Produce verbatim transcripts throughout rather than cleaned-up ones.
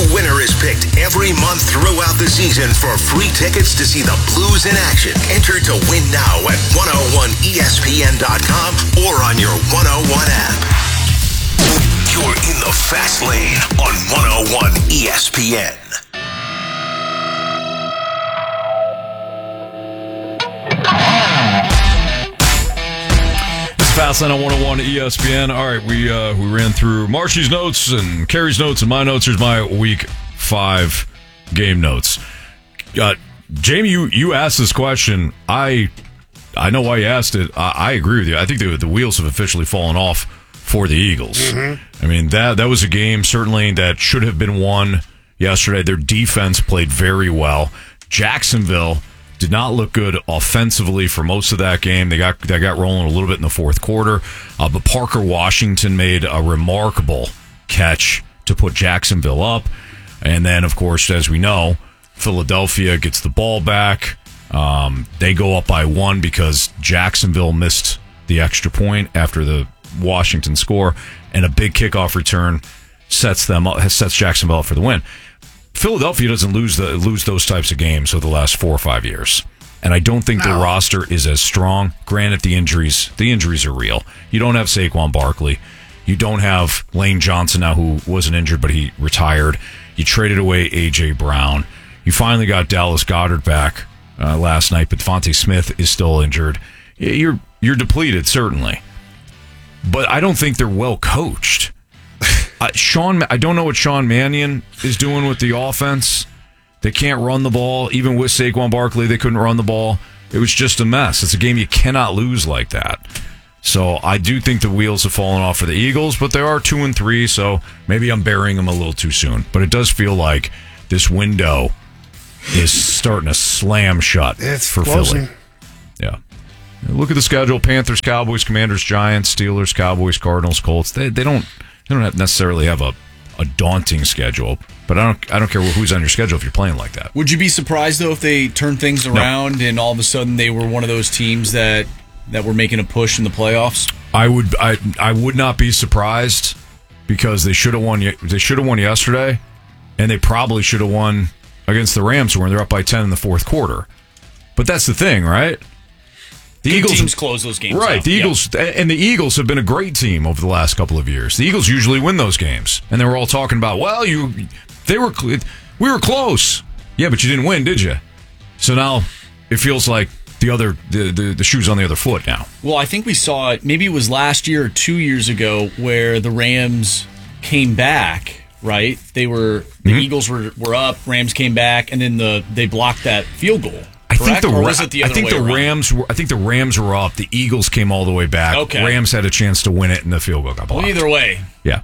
winner is picked every month throughout the season for free tickets to see the Blues in action. Enter to win now at one oh one E S P N dot com or on your one oh one app. You're in the fast lane on one oh one E S P N. Fastlane on one oh one E S P N. All right, we uh, we ran through Marshy's notes and Kerry's notes and my notes. Here's my week five game notes. Uh, Jamie, you, you asked this question. I I know why you asked it. I, I agree with you. I think the, the wheels have officially fallen off for the Eagles. Mm-hmm. I mean, that that was a game certainly that should have been won yesterday. Their defense played very well. Jacksonville did not look good offensively for most of that game. They got they got rolling a little bit in the fourth quarter. Uh, but Parker Washington made a remarkable catch to put Jacksonville up. And then, of course, as we know, Philadelphia gets the ball back. Um, they go up by one because Jacksonville missed the extra point after the Washington score. And a big kickoff return sets them up, sets Jacksonville up for the win. Philadelphia doesn't lose the lose those types of games over the last four or five years, and I don't think no. the roster is as strong. Granted, the injuries the injuries are real. You don't have Saquon Barkley, you don't have Lane Johnson now, who wasn't injured but he retired. You traded away A J Brown. You finally got Dallas Goedert back uh, last night, but Devontae Smith is still injured. You're you're depleted certainly, but I don't think they're well coached. Uh, Sean, I don't know what Sean Mannion is doing with the offense. They can't run the ball. Even with Saquon Barkley, they couldn't run the ball. It was just a mess. It's a game you cannot lose like that. So I do think the wheels have fallen off for the Eagles, but they are two and three, so maybe I'm burying them a little too soon. But it does feel like this window is starting to slam shut it's for closing. Philly. Yeah. Look at the schedule: Panthers, Cowboys, Commanders, Giants, Steelers, Cowboys, Cardinals, Colts. They they don't. They don't have necessarily have a, a daunting schedule, but I don't I don't care who's on your schedule if you're playing like that. Would you be surprised, though, if they turned things around no. and all of a sudden they were one of those teams that, that were making a push in the playoffs? I would I I would not be surprised because they should have won they should have won yesterday, and they probably should have won against the Rams when they're up by ten in the fourth quarter. But that's the thing, right? The Good Eagles teams close those games, right? out. The Eagles yep. and the Eagles have been a great team over the last couple of years. The Eagles usually win those games, and they were all talking about, well, you, they were, we were close, yeah, but you didn't win, did you? So now it feels like the other, the, the the shoe's on the other foot now. Well, I think we saw it. Maybe it was last year or two years ago where the Rams came back. Right? They were the mm-hmm. Eagles were were up. Rams came back, and then the they blocked that field goal. I think the, or was it the other I think way the around? Rams were I think the Rams were up. The Eagles came all the way back. Okay. Rams had a chance to win it, and the field goal got blocked. Well, either way, yeah,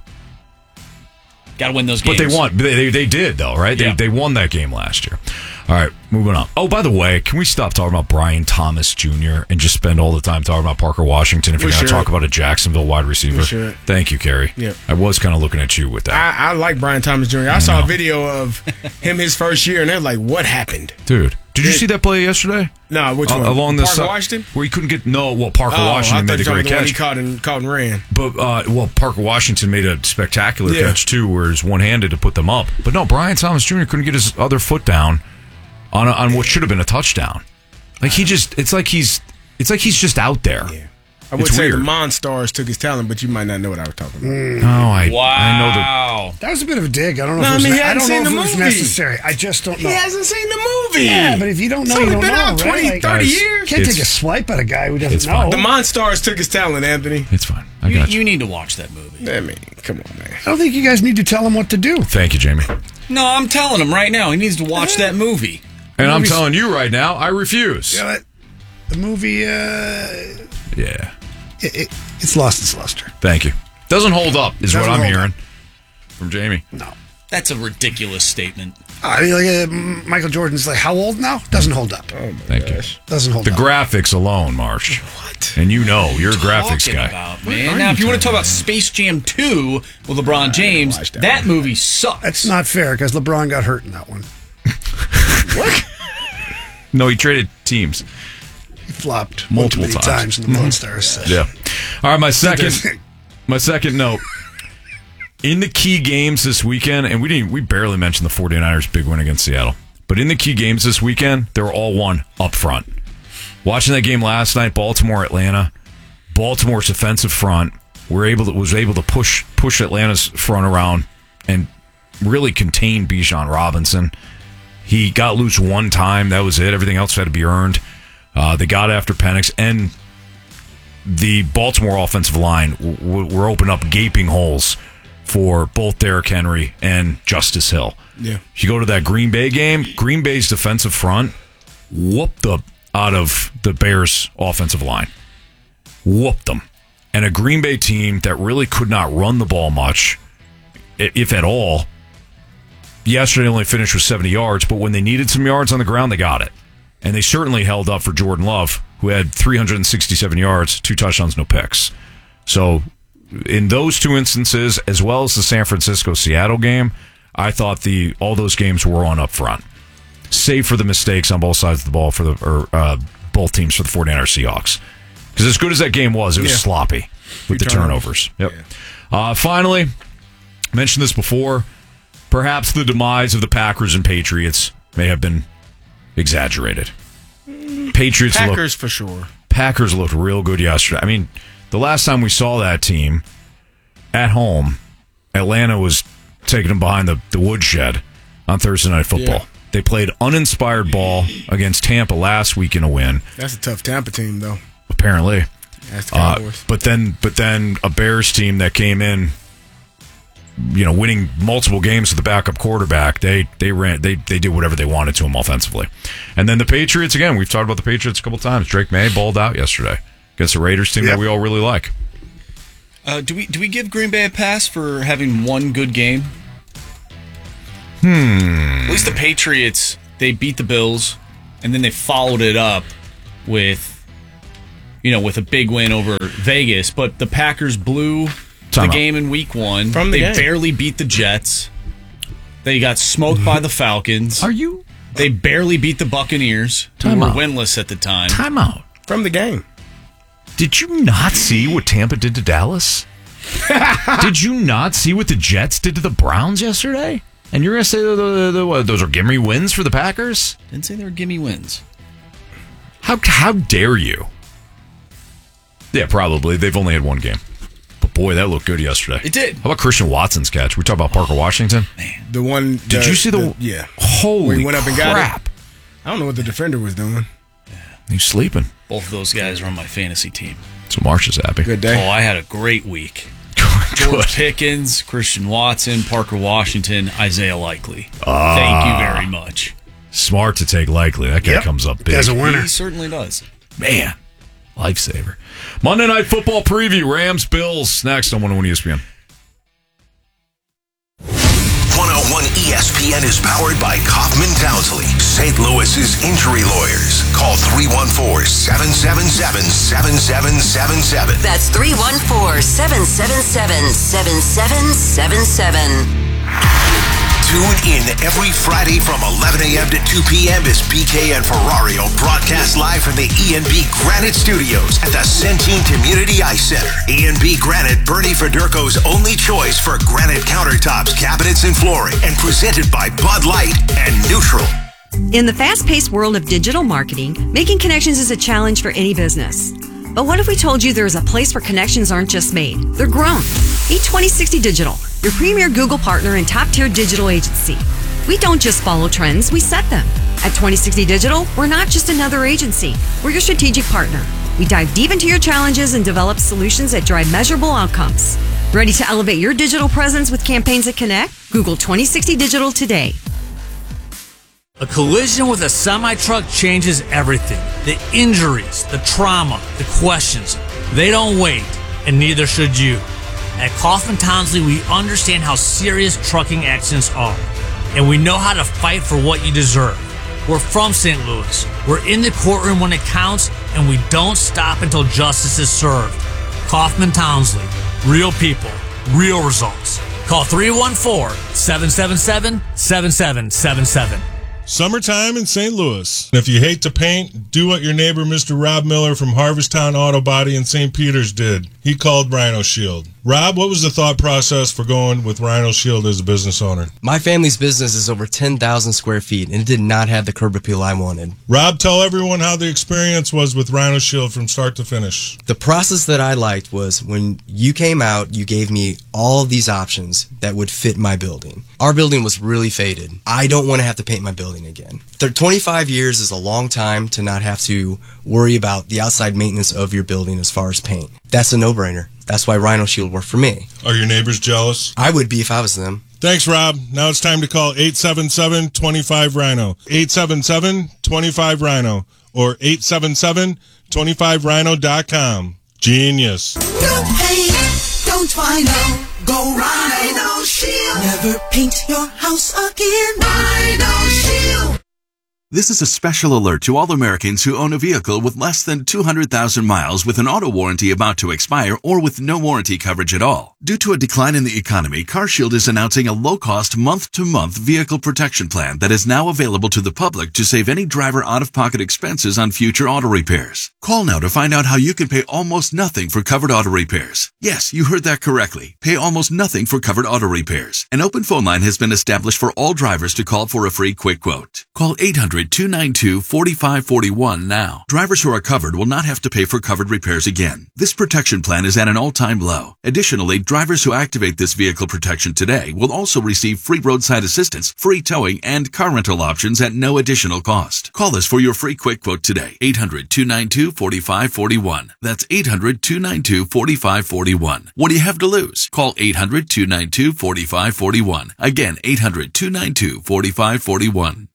got to win those games. But they won. They they, they did though, right? Yeah. They they won that game last year. All right, moving on. Oh, by the way, can we stop talking about Brian Thomas Junior and just spend all the time talking about Parker Washington if we you're going to talk about a Jacksonville wide receiver? We Thank you, Kerry. Yeah. I was kind of looking at you with that. I, I like Brian Thomas Junior I, I saw a video of him his first year, and they're like, what happened? Dude, did you it, see that play yesterday? No, which uh, one? Along the Parker side, Washington? Where he couldn't get, no, well, Parker oh, Washington made a great the catch. One he caught and, caught and ran. But, uh, well, Parker Washington made a spectacular yeah. catch, too, where he's one-handed to put them up. But no, Brian Thomas Junior couldn't get his other foot down on a, on what should have been a touchdown. Like, he just, it's like he's, it's like he's just out there. Yeah. I would it's say weird. the Monstars took his talent, but you might not know what I was talking about. Mm. No, I, wow. I know that. That was a bit of a dig. I don't know no, if it was, I mean, he I don't seen know the if it was movie. necessary. I just don't know. He hasn't seen the movie. Yeah, but if you don't know, it's you only don't been know, out twenty, right? thirty Guys, years. Can't It's- take a swipe at a guy who doesn't it's know. fine. The Monstars took his talent, Anthony. It's fine. I You, got you. you need to watch that movie. I mean, come on, man. I don't think you guys need to tell him what to do. Thank you, Jamie. No, I'm telling him right now. He needs to watch that movie. And I'm movie's- telling you right now, I refuse. You know what? The movie, uh, Yeah. it, it, it's lost its luster. Thank you. Doesn't hold up, is Doesn't what I'm hold hearing from Jamie. No. That's a ridiculous statement. I mean, like, uh, Michael Jordan's like, how old now? Doesn't hold up. Oh, my Thank gosh. you. Doesn't hold The up. graphics alone, Marsh. What? And you know, you're a graphics Talking guy. About, man. Now, if you want to talk about Space Jam two with LeBron James, watched that, that movie sucks. That's not fair because LeBron got hurt in that one. What? No, he traded teams. He flopped Multiple one too many times. times in the Monstars. Yeah. All right, my second, my second note. In the key games this weekend, and we didn't, we barely mentioned the 49ers' big win against Seattle, but in the key games this weekend, they were all won up front. Watching that game last night, Baltimore, Atlanta, Baltimore's defensive front were able to, was able to push push Atlanta's front around and really contain Bijan Robinson. He got loose one time. That was it. Everything else had to be earned. Uh, they got after Penix, and the Baltimore offensive line w- w- were opening up gaping holes for both Derrick Henry and Justice Hill. Yeah. If you go to that Green Bay game, Green Bay's defensive front whooped the out of the Bears' offensive line. Whooped them. And a Green Bay team that really could not run the ball much, if at all. Yesterday only finished with seventy yards, but when they needed some yards on the ground, they got it. And they certainly held up for Jordan Love, who had three hundred sixty-seven yards, two touchdowns, no picks. So in those two instances, as well as the San Francisco-Seattle game, I thought the all those games were on up front, save for the mistakes on both sides of the ball for the or uh, both teams for the 49ers Seahawks. Because as good as that game was, it was yeah. sloppy with the turnovers. turnovers. Yep. Yeah. Uh, finally, I mentioned this before, perhaps the demise of the Packers and Patriots may have been exaggerated. Patriots Packers looked, for sure. Packers looked real good yesterday. I mean, the last time we saw that team at home, Atlanta was taking them behind the, the woodshed on Thursday Night Football. Yeah. They played uninspired ball against Tampa last week in a win. That's a tough Tampa team, though. Apparently. That's the uh, but then, but then a Bears team that came in, you know, winning multiple games with the backup quarterback. They they ran they they did whatever they wanted to him offensively. And then the Patriots again. We've talked about the Patriots a couple times. Drake May balled out yesterday against the Raiders team yep. that we all really like. Uh, do we do we give Green Bay a pass for having one good game? Hmm. At least the Patriots, they beat the Bills, and then they followed it up with, you know, with a big win over Vegas. But the Packers blew Time the out. game in week one. From the they game. barely beat the Jets. They got smoked by the Falcons. Are you? They barely beat the Buccaneers, who Time were out. winless at the time. Time out. From the game. Did you not see what Tampa did to Dallas? Did you not see what the Jets did to the Browns yesterday? And you're going to say the, the, the, what, those are gimme wins for the Packers? Didn't say they were gimme wins. How how dare you? Yeah, probably. They've only had one game. But boy, that looked good yesterday. It did. How about Christian Watson's catch? We talk about Parker Washington. Man. The one. Did the, you see the, the yeah? Holy Where he went up and crap! got it. I don't know what the defender was doing. He's sleeping. Both of those guys are on my fantasy team. So Marsh is happy. Good Oh, day. I had a great week. Good. George Pickens, Christian Watson, Parker Washington, Isaiah Likely. Ah. Thank you very much. Smart to take Likely. That guy Yep. comes up big. As a winner. He certainly does. Man, lifesaver. Monday Night Football preview. Rams, Bills. Next on one oh one E S P N. one oh one E S P N is powered by Kaufman Townsley, Saint Louis's injury lawyers. Call three one four, seven seven seven, seven seven seven seven. That's three one four, seven seven seven, seven seven seven seven. Tune in every Friday from eleven a.m. to two p.m. as B K and Ferrario broadcast live from the E and B Granite Studios at the Centene Community Ice Center. E and B Granite, Bernie Federko's only choice for granite countertops, cabinets, and flooring, and presented by Bud Light and Neutral. In the fast-paced world of digital marketing, making connections is a challenge for any business. But what if we told you there is a place where connections aren't just made, they're grown? Meet twenty sixty Digital, your premier Google partner and top-tier digital agency. We don't just follow trends, we set them. At twenty sixty Digital, we're not just another agency, we're your strategic partner. We dive deep into your challenges and develop solutions that drive measurable outcomes. Ready to elevate your digital presence with campaigns that connect? Google twenty sixty Digital today. A collision with a semi-truck changes everything. The injuries, the trauma, the questions. They don't wait, and neither should you. At Kaufman Townsley, we understand how serious trucking accidents are, and we know how to fight for what you deserve. We're from Saint Louis. We're in the courtroom when it counts, and we don't stop until justice is served. Kaufman Townsley. Real people, real results. Call three one four, seven seven seven, seven seven seven seven. Summertime in Saint Louis. And if you hate to paint, do what your neighbor Mister Rob Miller from Harvesttown Auto Body in Saint Peters did. He called Rhino Shield. Rob, what was the thought process for going with Rhino Shield as a business owner? My family's business is over ten thousand square feet, and it did not have the curb appeal I wanted. Rob, tell everyone how the experience was with Rhino Shield from start to finish. The process that I liked was when you came out, you gave me all of these options that would fit my building. Our building was really faded. I don't want to have to paint my building again. twenty-five years is a long time to not have to worry about the outside maintenance of your building as far as paint. That's a no-brainer. That's why Rhino Shield worked for me. Are your neighbors jealous? I would be if I was them. Thanks, Rob. Now it's time to call eight seven seven, two five, Rhino. eight seven seven, two five, Rhino. Or eight seven seven, two five rhino dot com. Genius. Don't paint, don't Rhino. Go Rhino Shield. Never paint your house again. Rhino Shield. This is a special alert to all Americans who own a vehicle with less than two hundred thousand miles with an auto warranty about to expire or with no warranty coverage at all. Due to a decline in the economy, CarShield is announcing a low-cost month-to-month vehicle protection plan that is now available to the public to save any driver out-of-pocket expenses on future auto repairs. Call now to find out how you can pay almost nothing for covered auto repairs. Yes, you heard that correctly. Pay almost nothing for covered auto repairs. An open phone line has been established for all drivers to call for a free quick quote. Call eight hundred, two nine two, four five four one now. Drivers who are covered will not have to pay for covered repairs again. This protection plan is at an all-time low. Additionally, drivers who activate this vehicle protection today will also receive free roadside assistance, free towing, and car rental options at no additional cost. Call us for your free quick quote today. eight hundred, two nine two, four five four one. That's eight hundred, two nine two, four five four one. What do you have to lose? Call eight hundred, two nine two, four five four one. Again, eight hundred, two nine two, four five four one.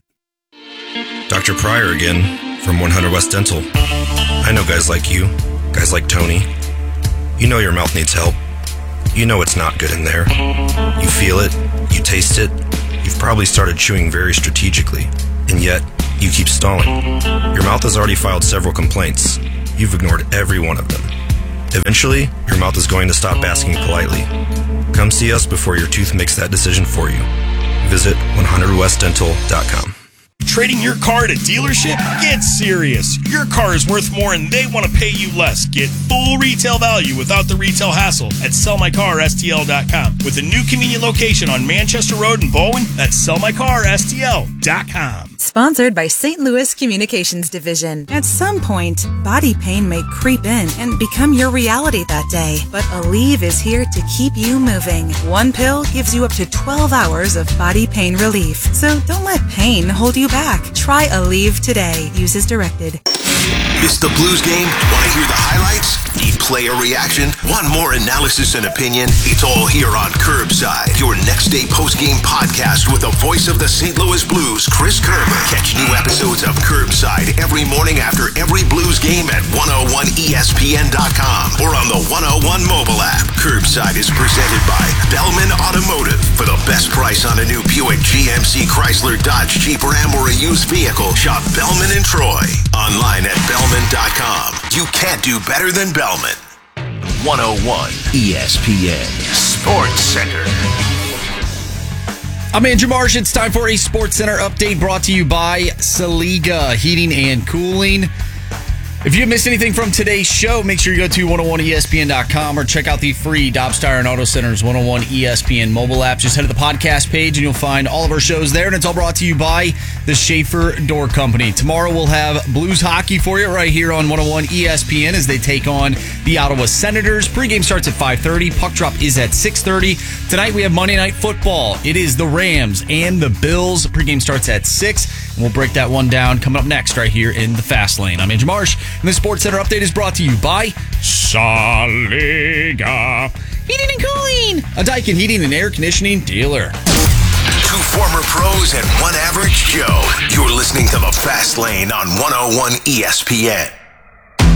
Doctor Pryor again, from one hundred West Dental. I know guys like you, guys like Tony. You know your mouth needs help. You know it's not good in there. You feel it, you taste it. You've probably started chewing very strategically, and yet you keep stalling. Your mouth has already filed several complaints. You've ignored every one of them. Eventually, your mouth is going to stop asking politely. Come see us before your tooth makes that decision for you. Visit one hundred west dental dot com. Trading your car at a dealership? Get serious. Your car is worth more and they want to pay you less. Get full retail value without the retail hassle at sell my car S T L dot com. With a new convenient location on Manchester Road in Bowen, that's sell my car S T L dot com. Sponsored by Saint Louis Communications Division. At some point, body pain may creep in and become your reality that day. But Aleve is here to keep you moving. One pill gives you up to twelve hours of body pain relief. So don't let pain hold you back. Try Aleve today. Use as directed. Miss the Blues game? Want to hear the highlights? Need player reaction? Want more analysis and opinion? It's all here on Curbside, your next day post-game podcast with the voice of the Saint Louis Blues, Chris Kerber. Catch new episodes of Curbside every morning after every Blues game at one oh one E S P N dot com or on the one oh one mobile app. Curbside is presented by Bellman Automotive. For the best price on a new Buick, G M C, Chrysler, Dodge, Jeep, Ram, or a used vehicle, shop Bellman and Troy. Online at Bellman dot com. You can't do better than Bellman. one oh one E S P N Sports Center. I'm Andrew Marsh. It's time for a Sports Center update brought to you by Saliga Heating and Cooling. If you missed anything from today's show, make sure you go to one oh one E S P N dot com or check out the free Dobbs Tire and Auto Center's one oh one E S P N mobile app. Just head to the podcast page and you'll find all of our shows there, and it's all brought to you by the Schaefer Door Company. Tomorrow we'll have Blues hockey for you right here on one oh one E S P N as they take on the Ottawa Senators. Pregame starts at five thirty. Puck drop is at six thirty. Tonight we have Monday Night Football. It is the Rams and the Bills. Pregame starts at six, and we'll break that one down coming up next right here in the Fast Lane. I'm Andrew Marsh, and the Sports Center update is brought to you by Saliga Heating and Cooling, a Daikin heating and air conditioning dealer. Two former pros and one average Joe. You're listening to the Fast Lane on one oh one E S P N.